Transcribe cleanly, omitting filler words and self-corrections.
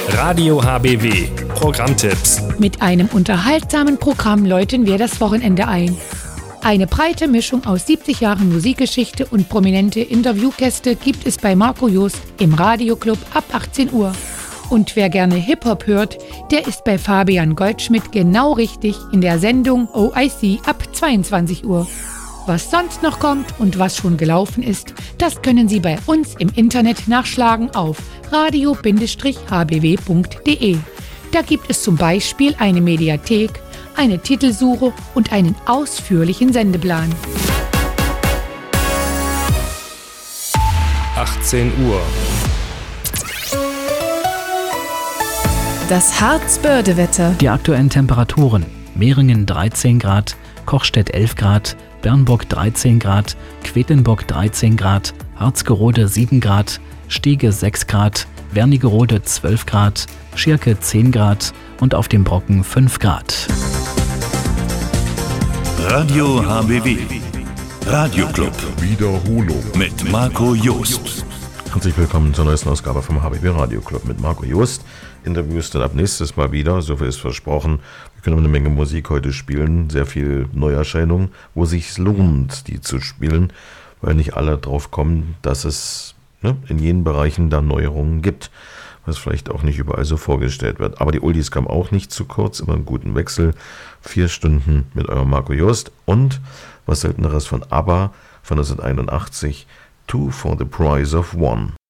Radio HBW. Programmtipps. Mit einem unterhaltsamen Programm läuten wir das Wochenende ein. Eine breite Mischung aus 70 Jahren Musikgeschichte und prominente Interviewgäste gibt es bei Marco Joost im Radioclub ab 18 Uhr. Und wer gerne Hip-Hop hört, der ist bei Fabian Goldschmidt genau richtig in der Sendung OIC ab 22 Uhr. Was sonst noch kommt und was schon gelaufen ist, das können Sie bei uns im Internet nachschlagen auf radio-hbw.de. Da gibt es zum Beispiel eine Mediathek, eine Titelsuche und einen ausführlichen Sendeplan. 18 Uhr. Das Harzbörde-Wetter. Die aktuellen Temperaturen: Mehringen 13 Grad, Kochstedt 11 Grad, Bernburg 13 Grad, Quedlinburg 13 Grad, Harzgerode 7 Grad, Stege 6 Grad, Wernigerode 12 Grad, Schirke 10 Grad und auf dem Brocken 5 Grad. Radio HBW. Radioclub. Wiederholung. Mit Marco Joost. Herzlich willkommen zur neuesten Ausgabe vom HBW Radioclub mit Marco Joost. Interviews dann ab nächstes Mal wieder, so viel ist versprochen. Wir können eine Menge Musik heute spielen, sehr viel Neuerscheinungen, wo es sich lohnt, die zu spielen, weil nicht alle drauf kommen, dass es in jenen Bereichen da Neuerungen gibt, was vielleicht auch nicht überall so vorgestellt wird. Aber die Oldies kamen auch nicht zu kurz, immer einen guten Wechsel. 4 Stunden mit eurem Marco Joost und was Selteneres von ABBA von 1981, Two for the Price of One.